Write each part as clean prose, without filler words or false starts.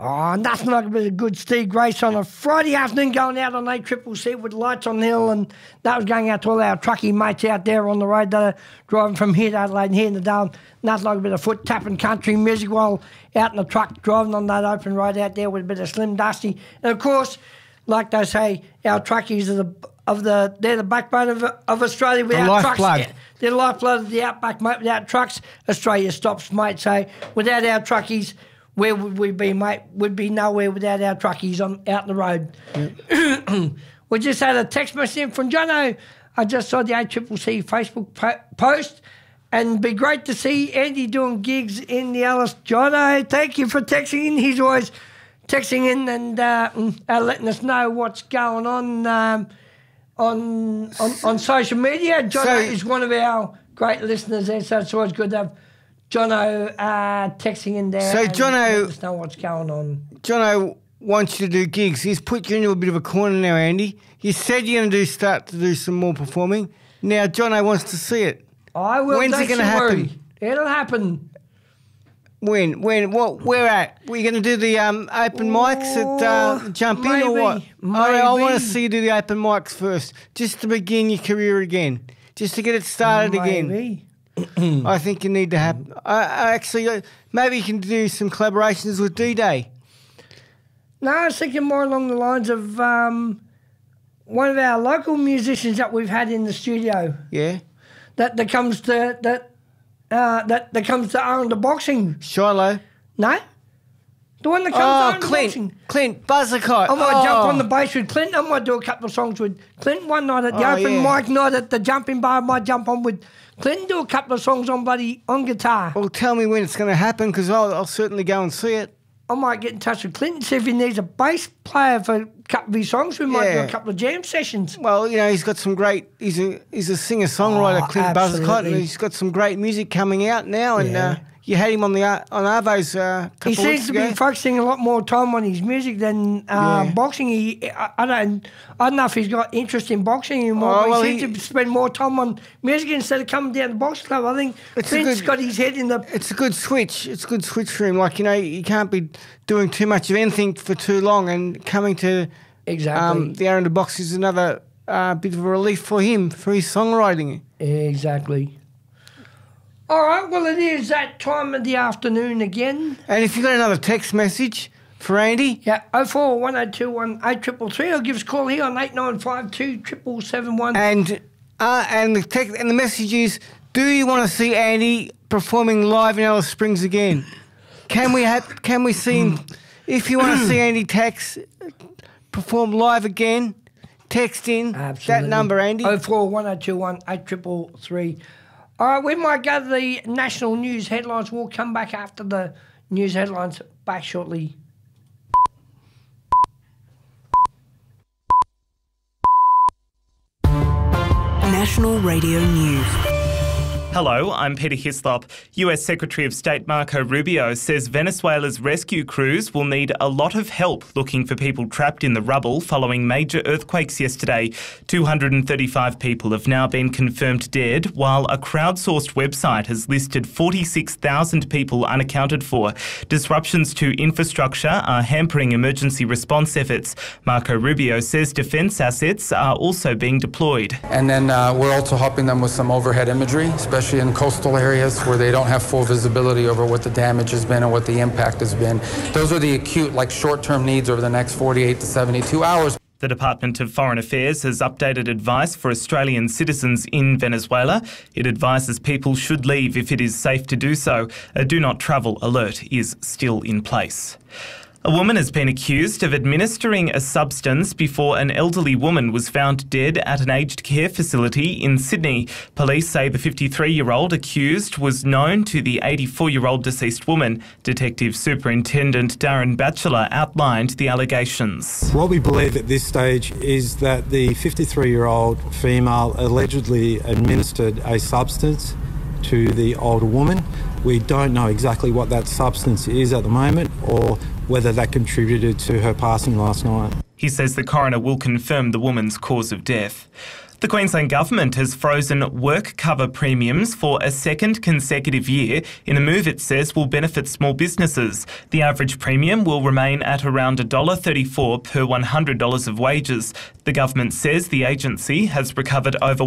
Oh, nothing like a bit of good Steve Grace on a Friday afternoon going out on ACCC with lights on the hill, and that was going out to all our truckie mates out there on the road that are driving from here to Adelaide and here in the Dale. Nothing like a bit of foot tapping country music while out in the truck driving on that open road out there with a bit of Slim Dusty. And of course, like they say, our truckies are they're the backbone of Australia. Without trucks, they're the lifeblood of the outback, mate. Without trucks, Australia stops, mate. So without our truckies, where would we be, mate? We'd be nowhere without our truckies out the road. Yep. We just had a text message in from Jono. I just saw the ACCC Facebook post, and it'd be great to see Andy doing gigs in the Alice. Jono, thank you for texting in. He's always texting in and letting us know what's going on social media. Jono is one of our great listeners there, so it's always good to have Jono texting in there. So Jono, let us know what's going on. Jono wants you to do gigs. He's put you into a bit of a corner now, Andy. You said you're going to start to do some more performing. Now Jono wants to see it. I will. When's it going to happen? Worry. It'll happen. When? What? Where at? Were you going to do the open mics at Jump In or what? I want to see you do the open mics first, just to begin your career again, just to get it started again. I think you need to have. Actually, maybe you can do some collaborations with D-Day. No, I was thinking more along the lines of one of our local musicians that we've had in the studio. Yeah. That comes to Arundel Boxing. Shiloh. No. The one that comes to Arundel Boxing. Clint Buzzercott. I might jump on the bass with Clint. I might do a couple of songs with Clint. One night at the open mic night at the Jumping Bar, I might jump on with Clint and do a couple of songs on guitar. Well, tell me when it's going to happen, because I'll certainly go and see it. I might get in touch with Clint and see if he needs a bass player for a couple of his songs. We might do a couple of jam sessions. Well, he's got some great. He's a singer-songwriter, Clint Buzzercott, and he's got some great music coming out now. And you had him on Arvo's a couple of weeks ago. He seems to be focusing a lot more time on his music than boxing. I don't know if he's got interest in boxing anymore, but he seems to spend more time on music instead of coming down to the boxing club. I think Clint's got his head in the... It's a good switch. It's a good switch for him. Like, you can't be doing too much of anything for too long, and coming to the Arundel Box is another bit of a relief for him, for his songwriting. Exactly. All right, well, it is that time of the afternoon again. And if you've got another text message for Andy... Yeah, 041021 8333, or give us a call here on 8952 7771. And the message is, do you want to see Andy performing live in Alice Springs again? Can we see him... If you want to see Andy perform live again, text in that number, Andy. 041021 8333. All right, we might go to the national news headlines. We'll come back after the news headlines, back shortly. National Radio News. Hello, I'm Peter Hislop. US Secretary of State Marco Rubio says Venezuela's rescue crews will need a lot of help looking for people trapped in the rubble following major earthquakes yesterday. 235 people have now been confirmed dead, while a crowdsourced website has listed 46,000 people unaccounted for. Disruptions to infrastructure are hampering emergency response efforts. Marco Rubio says defence assets are also being deployed. And then we're also helping them with some overhead imagery, especially in coastal areas where they don't have full visibility over what the damage has been and what the impact has been. Those are the acute, short-term needs over the next 48 to 72 hours. The Department of Foreign Affairs has updated advice for Australian citizens in Venezuela. It advises people should leave if it is safe to do so. A do not travel alert is still in place. A woman has been accused of administering a substance before an elderly woman was found dead at an aged care facility in Sydney. Police say the 53-year-old accused was known to the 84-year-old deceased woman. Detective Superintendent Darren Batchelor outlined the allegations. What we believe at this stage is that the 53-year-old female allegedly administered a substance to the older woman. We don't know exactly what that substance is at the moment or whether that contributed to her passing last night. He says the coroner will confirm the woman's cause of death. The Queensland Government has frozen work cover premiums for a second consecutive year in a move it says will benefit small businesses. The average premium will remain at around $1.34 per $100 of wages. The government says the agency has recovered over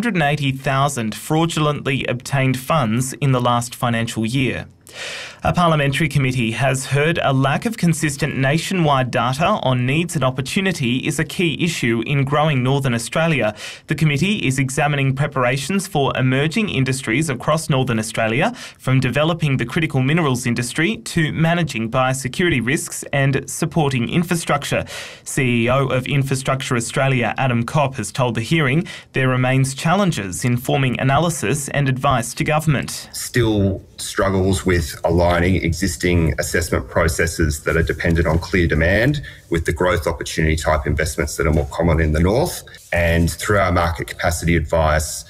180,000 fraudulently obtained funds in the last financial year. A parliamentary committee has heard a lack of consistent nationwide data on needs and opportunity is a key issue in growing Northern Australia. The committee is examining preparations for emerging industries across Northern Australia, from developing the critical minerals industry to managing biosecurity risks and supporting infrastructure. CEO of Infrastructure Australia, Adam Kopp, has told the hearing there remains challenges in forming analysis and advice to government. Still struggles with aligning existing assessment processes that are dependent on clear demand with the growth opportunity type investments that are more common in the north. And through our market capacity advice,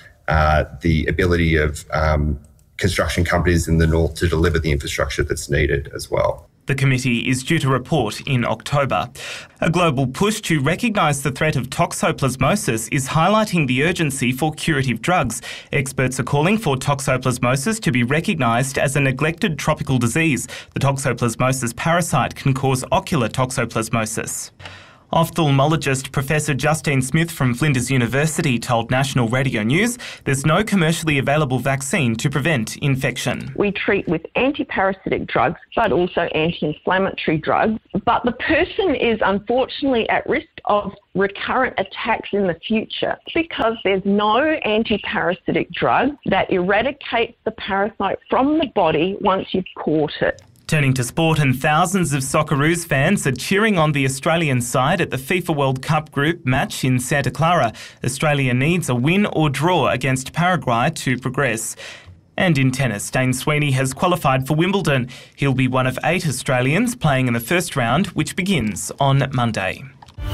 the ability of construction companies in the north to deliver the infrastructure that's needed as well. The committee is due to report in October. A global push to recognise the threat of toxoplasmosis is highlighting the urgency for curative drugs. Experts are calling for toxoplasmosis to be recognised as a neglected tropical disease. The toxoplasmosis parasite can cause ocular toxoplasmosis. Ophthalmologist Professor Justine Smith from Flinders University told National Radio News there's no commercially available vaccine to prevent infection. We treat with antiparasitic drugs, but also anti-inflammatory drugs. But the person is unfortunately at risk of recurrent attacks in the future because there's no antiparasitic drug that eradicates the parasite from the body once you've caught it. Turning to sport, and thousands of Socceroos fans are cheering on the Australian side at the FIFA World Cup group match in Santa Clara. Australia needs a win or draw against Paraguay to progress. And in tennis, Dane Sweeney has qualified for Wimbledon. He'll be one of 8 Australians playing in the first round, which begins on Monday.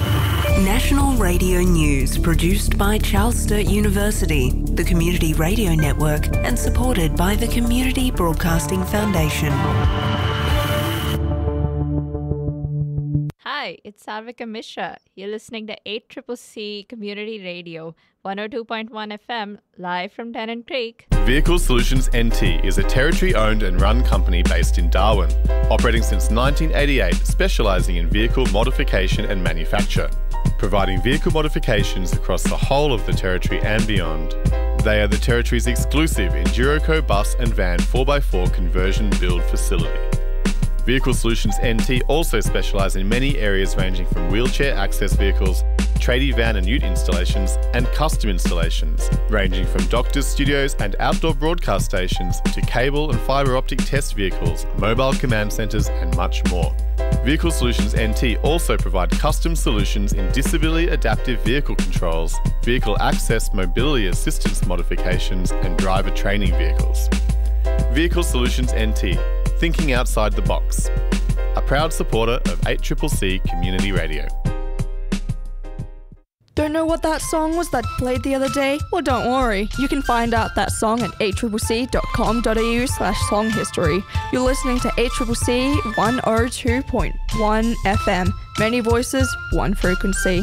National Radio News, produced by Charles Sturt University, the Community Radio Network, and supported by the Community Broadcasting Foundation. Hi, it's Sarvika Mishra. You're listening to 8CCC Community Radio, 102.1 FM, live from Tennant Creek. Vehicle Solutions NT is a Territory-owned and run company based in Darwin, operating since 1988, specialising in vehicle modification and manufacture, providing vehicle modifications across the whole of the Territory and beyond. They are the Territory's exclusive Enduroco bus and van 4x4 conversion build facility. Vehicle Solutions NT also specialise in many areas ranging from wheelchair access vehicles, tradie van and ute installations, and custom installations, ranging from doctors' studios and outdoor broadcast stations to cable and fibre optic test vehicles, mobile command centres and much more. Vehicle Solutions NT also provide custom solutions in disability adaptive vehicle controls, vehicle access mobility assistance modifications and driver training vehicles. Vehicle Solutions NT, thinking outside the box. A proud supporter of 8CCC Community Radio. Don't know what that song was that played the other day? Well, don't worry. You can find out that song at 8CCC.com.au/song history. You're listening to 8CCC 102.1 FM. Many voices, one frequency.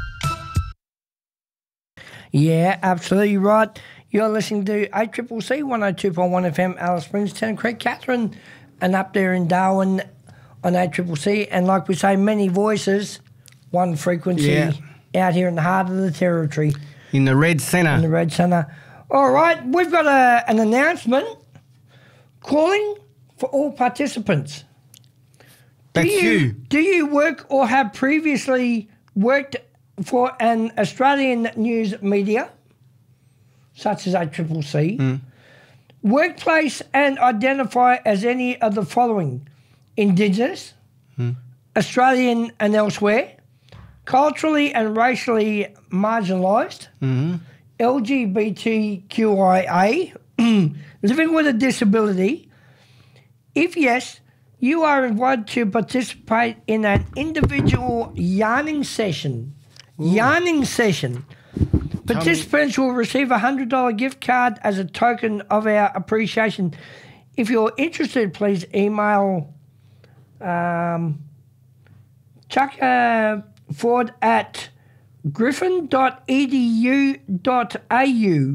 Yeah, absolutely right. You're listening to 8CCC 102.1 FM, Alice Springs, Tennant Creek, Catherine, and up there in Darwin on 8CCC. And like we say, many voices, one frequency. Yeah. Out here in the heart of the Territory. In the Red Centre. In the Red Centre. All right, we've got an announcement calling for all participants. That's you. Do you work or have previously worked for an Australian news media, such as 8CCC, workplace and identify as any of the following: Indigenous, Australian and elsewhere, culturally and racially marginalised, LGBTQIA, living with a disability? If yes, you are invited to participate in an individual yarning session. Yarning session. Participants will receive a $100 gift card as a token of our appreciation. If you're interested, please email Chuck Ford at griffin.edu.au.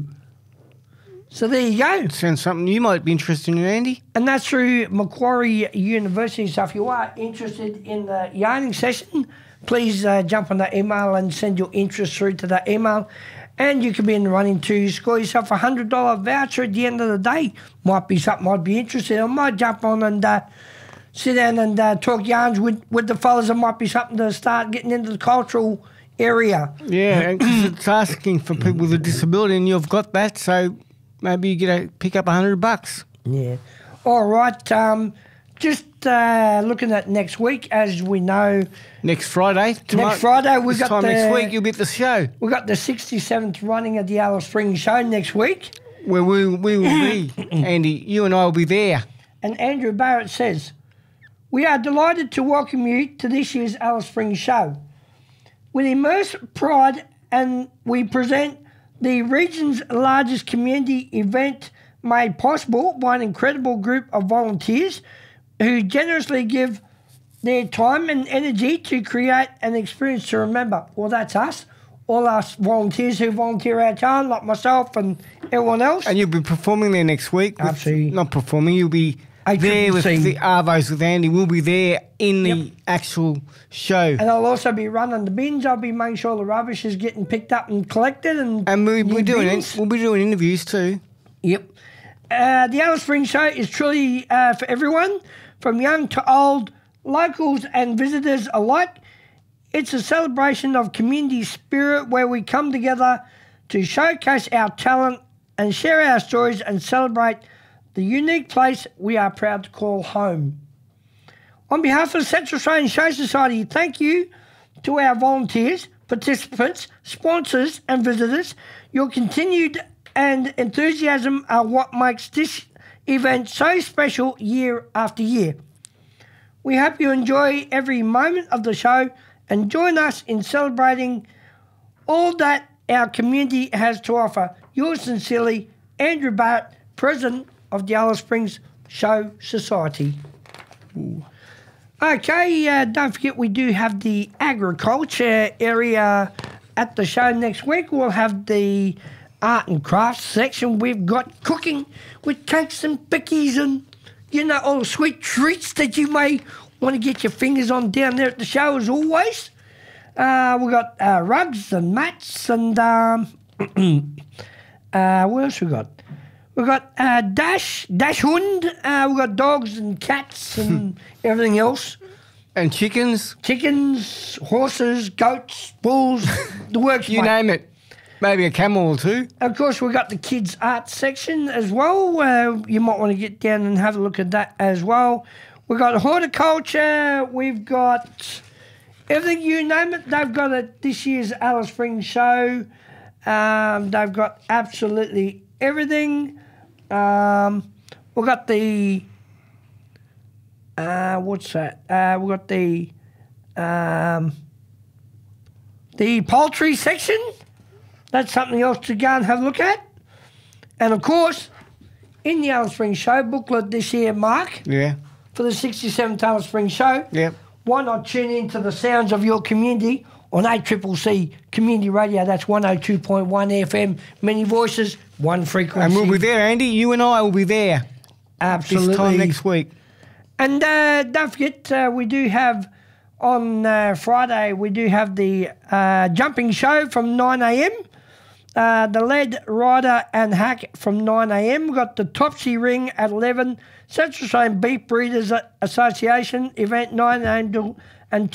So there you go. Sounds something you might be interested in, Andy. And that's through Macquarie University. So if you are interested in the yarning session, please jump on that email and send your interest through to that email. And you can be in the running to score yourself a $100 voucher at the end of the day. Might be something I'd be interested in. I might jump on and sit down and talk yarns with the fellas. It might be something to start getting into the cultural area. Yeah, because it's asking for people with a disability, and you've got that, so maybe you get to pick up $100. Yeah. All right. Just looking at next week, as we know. Next Friday. Next Friday, we've got next week you'll be at the show. We've got the 67th running of the Alice Springs show next week. Where we will be, Andy. You and I will be there. And Andrew Barrett says, "We are delighted to welcome you to this year's Alice Springs show. With immense pride, and we present the region's largest community event made possible by an incredible group of volunteers who generously give their time and energy to create an experience to remember." Well, that's us. All us volunteers who volunteer our time, like myself and everyone else. And you'll be performing there next week. Absolutely. Not performing, you'll be there with the Arvos with Andy. We'll be there in the actual show. And I'll also be running the bins. I'll be making sure the rubbish is getting picked up and collected. And we'll be doing interviews too. Yep. The Alice Springs show is truly for everyone, from young to old, locals and visitors alike. It's a celebration of community spirit where we come together to showcase our talent and share our stories and celebrate the unique place we are proud to call home. On behalf of the Central Australian Show Society, thank you to our volunteers, participants, sponsors and visitors. Your continued and enthusiasm are what makes this event so special year after year. We hope you enjoy every moment of the show and join us in celebrating all that our community has to offer. Yours sincerely, Andrew Barrett, President of the Alice Springs Show Society. Ooh. Okay, don't forget we do have the agriculture area at the show next week. We'll have the art and crafts section. We've got cooking with cakes and pickies and, all the sweet treats that you may want to get your fingers on down there at the show as always. We've got rugs and mats and what else we got? We've got Dash Hund. We've got dogs and cats and everything else. And chickens. Chickens, horses, goats, bulls, the works. You name it. Maybe a camel or two. Of course, we've got the kids' art section as well. You might want to get down and have a look at that as well. We've got horticulture. We've got everything, you name it. They've got it this year's Alice Springs show. They've got absolutely everything. We've got the... what's that? We've got the poultry section. That's something else to go and have a look at. And, of course, in the Alice Springs show booklet this year, Mark... Yeah. For the 67th Alice Springs show. Yep. Why not tune into the sounds of your community on ACCC Community Radio? That's 102.1 FM, many voices, one frequency. And we'll be there, Andy. You and I will be there. Absolutely. This time next week. And don't forget, we do have on Friday, we do have the jumping show from 9 a.m. The lead, rider and hack from 9 a.m. We've got the Topsy Ring at 11. Central Australian Beef Breeders Association event 9 a.m. and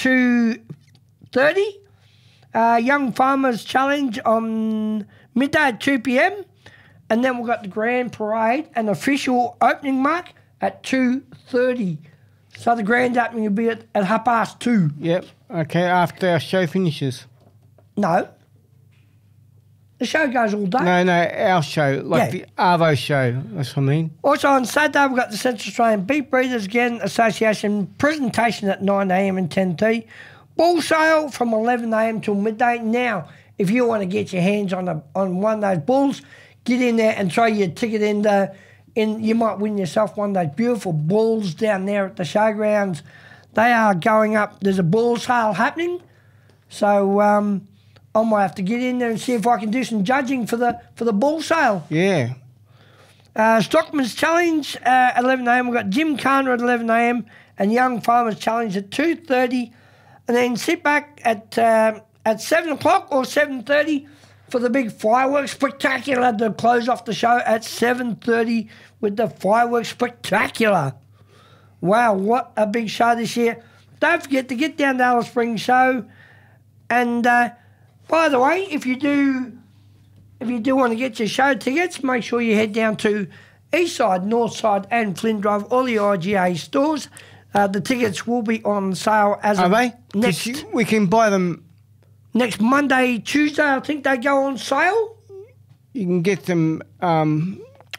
2:30. Young Farmers Challenge on midday at 2 p.m. And then we've got the Grand Parade and official opening mark at 2:30. So the grand opening will be at 2:30. Yep. Okay, after our show finishes. No. The show goes all day. No, our show, the Arvo show, that's what I mean. Also on Saturday, we've got the Central Australian Beef Breeders again Association presentation at 9 a.m. and 10:30. Bull sale from 11 a.m. till midday. Now, if you want to get your hands on one of those bulls, get in there and throw your ticket in. You might win yourself one of those beautiful bulls down there at the showgrounds. They are going up. There's a bull sale happening. So I might have to get in there and see if I can do some judging for the bull sale. Yeah. Stockman's Challenge at 11 a.m. We've got Jim Carner at 11 a.m. and Young Farmers Challenge at 2:30. And then sit back at 7 o'clock or 7:30 for the big fireworks spectacular to close off the show at 7:30 with the fireworks spectacular. Wow, what a big show this year. Don't forget to get down to Alice Springs Show. And by the way, if you do want to get your show tickets, make sure you head down to Eastside, Northside and Flynn Drive, all the IGA stores. The tickets will be on sale as Are of they? next... We can buy them... Next Monday, Tuesday, I think they go on sale. You can get them on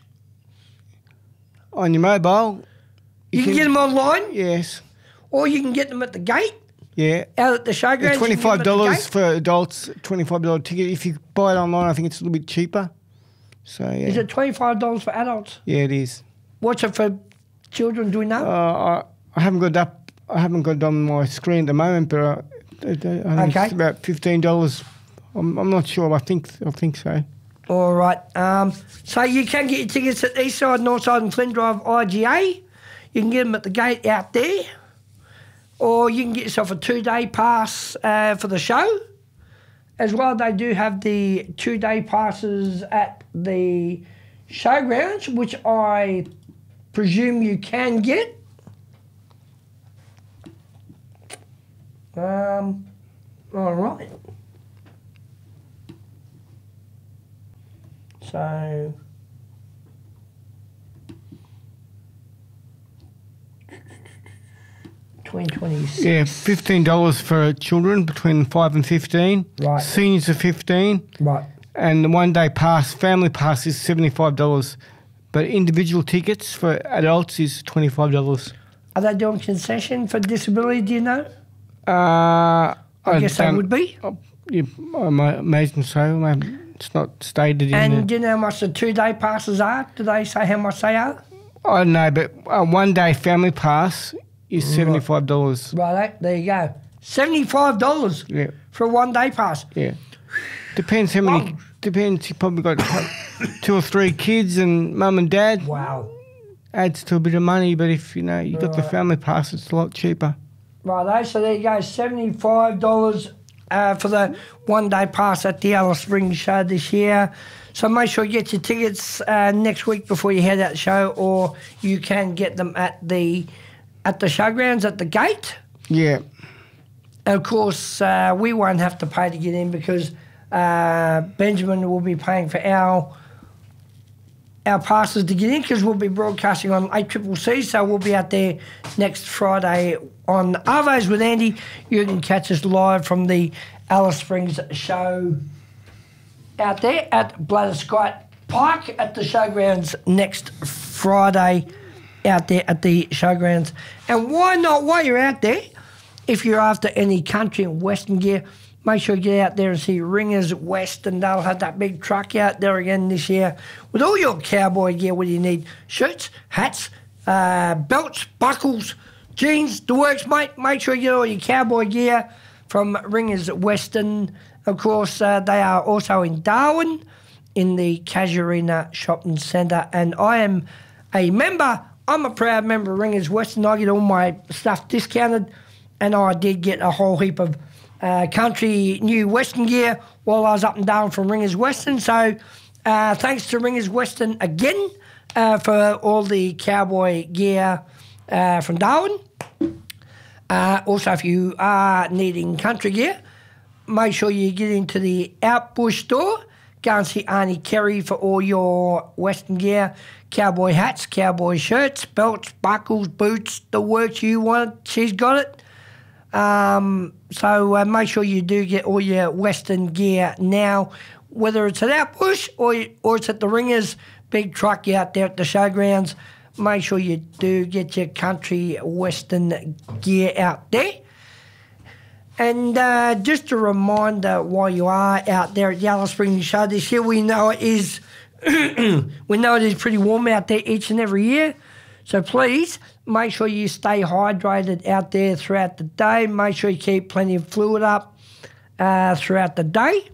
your mobile. You can get them online? Yes. Or you can get them at the gate? Yeah. Out at the showgrounds? $25 for adults, $25 ticket. If you buy it online, I think it's a little bit cheaper. So yeah. Is it $25 for adults? Yeah, it is. What's it for children? Do we know? I haven't got up. I haven't got it on my screen at the moment, but I think it's about $15. I'm not sure. I think so. All right. So you can get your tickets at Eastside, Northside and Flynn Drive IGA. You can get them at the gate out there. Or you can get yourself a 2-day pass for the show. As well, they do have the 2-day passes at the showgrounds, which I presume you can get. All right. So... 2026. Yeah, $15 for children between 5 and 15. Right. Seniors are 15. Right. And the 1-day pass, family pass is $75. But individual tickets for adults is $25. Are they doing concession for disability, do you know? I guess they would be. Yeah, I might imagine so. It's not stated in And do you know how much the 2-day passes are? Do they say how much they are? I don't know, but a 1-day family pass is $75. Right, there you go. $75 for a 1-day pass. Yeah. Depends how many. Depends. You probably got 2 or 3 kids and mum and dad. Wow. Adds to a bit of money, but if you got the family pass, it's a lot cheaper. Right, so there you go. $75 for the 1-day pass at the Alice Springs show this year. So make sure you get your tickets next week before you head out the show, or you can get them at the showgrounds at the gate. Yeah. And of course, we won't have to pay to get in because Benjamin will be paying for our passes to get in because we'll be broadcasting on ACCC, so we'll be out there next Friday on Arvos with Andy. You can catch us live from the Alice Springs show out there at Bladderskyte Park at the showgrounds next Friday out there at the showgrounds. And why not, while you're out there, if you're after any country and western gear, make sure you get out there and see Ringers Western. They'll have that big truck out there again this year with all your cowboy gear. What do you need? Shirts, hats, belts, buckles, jeans, the works, mate. Make sure you get all your cowboy gear from Ringers Western. Of course, they are also in Darwin in the Casuarina Shopping Centre. And I am a member. I'm a proud member of Ringers Western. I get all my stuff discounted, and I did get a whole heap of country new Western gear while I was up and down from Ringers Western. So thanks to Ringers Western again for all the cowboy gear from Darwin. Also, if you are needing country gear, make sure you get into the Outbush store. Go and see Arnie Kerry for all your Western gear, cowboy hats, cowboy shirts, belts, buckles, boots, the works you want. She's got it. So make sure you do get all your Western gear now, whether it's at Outbush or it's at the Ringers big truck out there at the showgrounds. Make sure you do get your country Western gear out there. And just a reminder, while you are out there at the Alice Springs show this year, we know it is pretty warm out there each and every year. So please make sure you stay hydrated out there throughout the day. Make sure you keep plenty of fluid up throughout the day.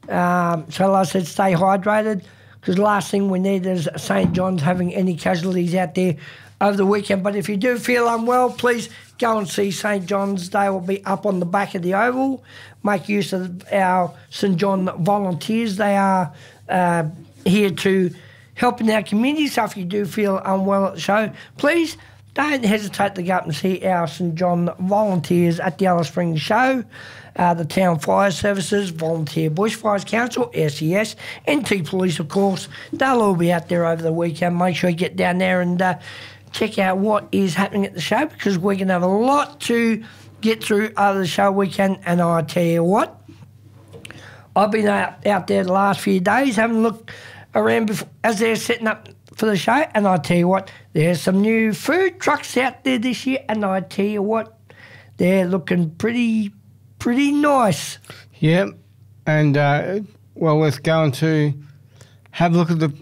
So like I said, stay hydrated, because the last thing we need is St John's having any casualties out there over the weekend. But if you do feel unwell, please go and see St John's. They will be up on the back of the oval. Make use of our St John volunteers. They are here to help in our community. So if you do feel unwell at the show, please don't hesitate to go up and see our St John volunteers at the Alice Springs show. The Town Fire Services, Volunteer Bushfires Council, SES, NT Police, of course. They'll all be out there over the weekend. Make sure you get down there and check out what is happening at the show, because we're going to have a lot to get through over the show weekend. And I tell you what, I've been out there the last few days having a look around as they're setting up for the show, and I tell you what, there's some new food trucks out there this year, and I tell you what, they're looking pretty nice. Yeah, and well, we're going to have a look at the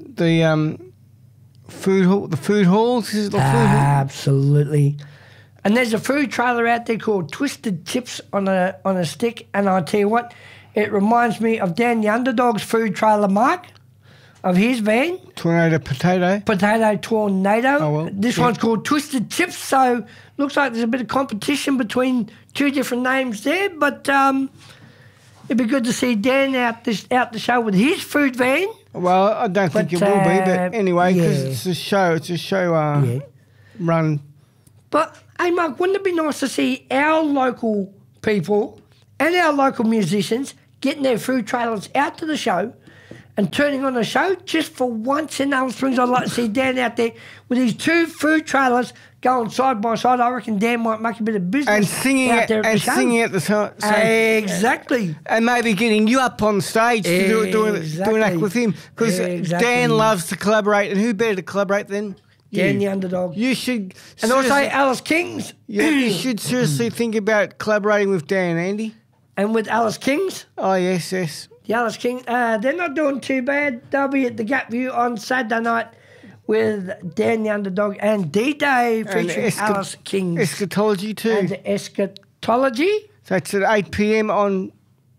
food halls. Is it the food hall? Absolutely. And there's a food trailer out there called Twisted Chips on a stick, and I tell you what, it reminds me of Dan the Underdog's food trailer, Mark, of his van. Tornado Potato. Potato Tornado. Oh, well, this one's called Twisted Chips, so looks like there's a bit of competition between two different names there, but it'd be good to see Dan out the show with his food van. Well, I don't think it will be, but anyway, because it's a show run. But, hey, Mark, wouldn't it be nice to see our local people and our local musicians getting their food trailers out to the show and turning on a show just for once in Alice Springs? I'd like to see Dan out there with his two food trailers going side by side. I reckon Dan might make a bit of business and singing out there at the time. Exactly. And maybe getting you up on stage to do an act with him, because Dan loves to collaborate, and who better to collaborate than Dan the Underdog. You should, and also Alice Kings. You should seriously think about collaborating with Dan, Andy. And with Alice Kings. Oh yes. The Alice Kings, they're not doing too bad. They'll be at the Gap View on Saturday night with Dan the Underdog and D-Day featuring Alice Kings. Eschatology too. And the Eschatology. So it's at 8 p.m. on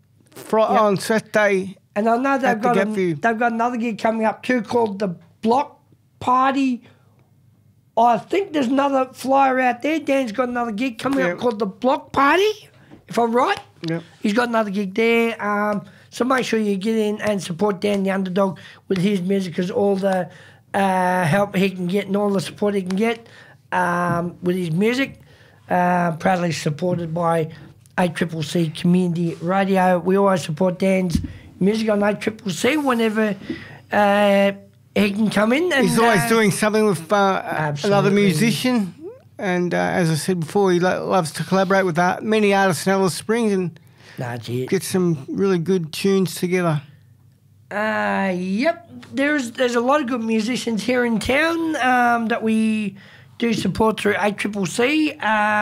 Saturday. And I know they've got another gig coming up too called the Block Party. I think there's another flyer out there. Dan's got another gig coming up called the Block Party, if I'm right. Yeah. He's got another gig there. So make sure you get in and support Dan the Underdog with his music, because all the help he can get and all the support he can get with his music. Proudly supported by ACCC Community Radio. We always support Dan's music on ACCC whenever he can come in. And, he's always doing something with another musician. And as I said before, he loves to collaborate with many artists in Alice Springs and get some really good tunes together. Yep. There's a lot of good musicians here in town that we do support through ACCC.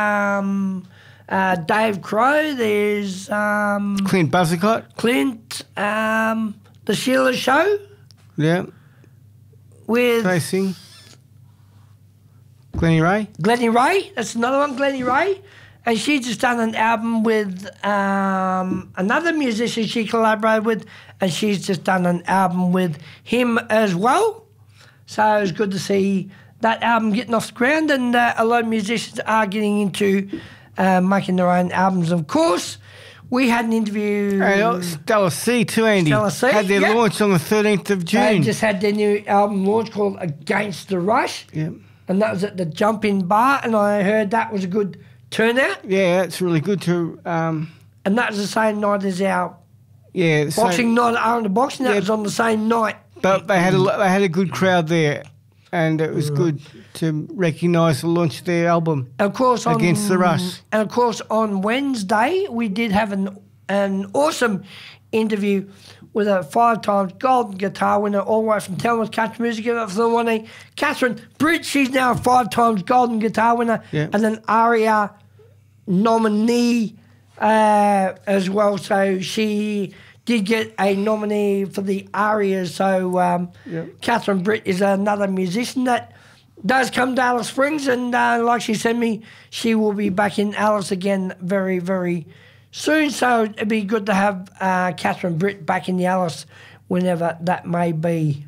Dave Crow, there's Clint Buzzacott. Clint, The Sheila Show. Yeah. With Facing Glennie Ray. Glennie Ray, that's another one, Glennie Ray. And she's just done an album with another musician she collaborated with, and she's just done an album with him as well. So it's good to see that album getting off the ground, and a lot of musicians are getting into making their own albums, of course. We had an interview... Stella C too, Andy. Stella C, had their launch on the 13th of June. They just had their new album launch called Against the Rush. Yep. And that was at the Jump-In Bar, and I heard that was a good turnout. Yeah, it's really good to... and that was the same night as our boxing night at Arundel Boxing. That was on the same night. But they had a good crowd there, and it was good to recognise the launch of their album. Of course, Against the Rush. And of course, on Wednesday we did have an awesome interview with a 5-time golden guitar winner all the way from Telma's Country Music. For the one, Catherine Britt, she's now a 5-time golden guitar winner and an ARIA nominee as well. So she did get a nominee for the ARIA. So Catherine Britt is another musician that does come to Alice Springs, and like she said me, she will be back in Alice again very, very soon, so it'd be good to have Catherine Britt back in the Alice whenever that may be.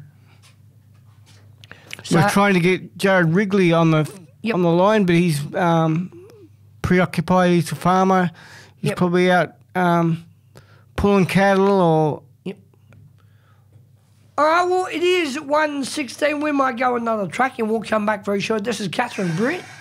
So, we're trying to get Jared Wrigley on the line, but he's preoccupied. He's a farmer. He's probably out pulling cattle or. All right, well, it is 1:16. We might go another track and we'll come back very short. This is Catherine Britt.